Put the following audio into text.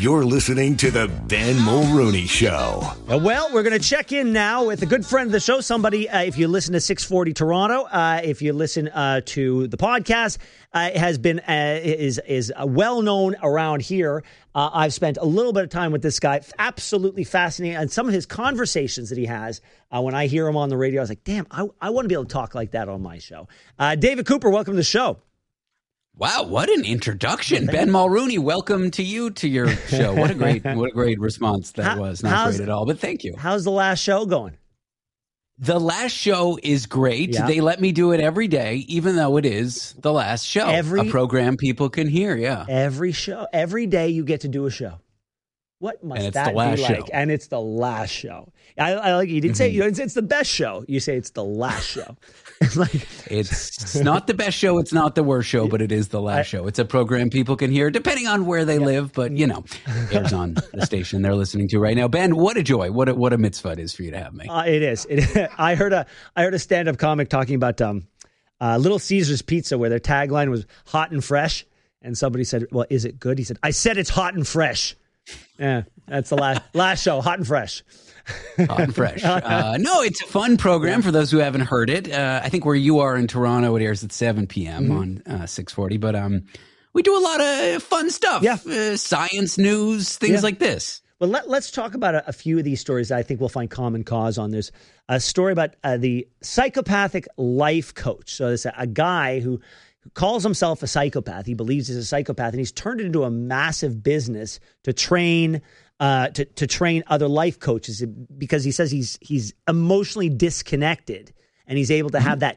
You're listening to the Ben Mulrooney Show. Well, we're going to check in now with a good friend of the show. Somebody, if you listen to 640 Toronto, if you listen to the podcast, has been is well known around here. I've spent a little bit of time with this guy. Absolutely fascinating, and some of his conversations that he has. When I hear him on the radio, I was like, "Damn, I want to be able to talk like that on my show." David Cooper, welcome to the show. Wow, what an introduction. Ben Mulrooney, welcome to you to your show. What a great response that was. Not great at all, but thank you. How's the last show going? The last show is great. Yeah. They let me do it every day, even though it is the last show. A program people can hear, yeah. Every show, every day you get to do a show. What must that be like? Show. And it's the last show. I like you didn't say it's the best show. You say it's the last show. It's not the best show. It's not the worst show, but it is the last show. It's a program people can hear depending on where they live. But airs on the station they're listening to right now. Ben, what a joy! What a mitzvah it is for you to have me. It is. I heard a stand-up comic talking about Little Caesars Pizza, where their tagline was "hot and fresh," and somebody said, "Well, is it good?" He said, "I said it's hot and fresh." Yeah, that's the last show, hot and fresh. Hot and fresh. No, it's a fun program for those who haven't heard it. I think where you are in Toronto, it airs at 7 p.m. on 640. But we do a lot of fun stuff. Yeah. Science, news, things like this. Well, let's talk about a few of these stories that I think we'll find common cause on. There's a story about the psychopathic life coach. So there's a guy who calls himself a psychopath. He believes he's a psychopath, and he's turned it into a massive business to train to train other life coaches, because he says he's emotionally disconnected, and he's able to have that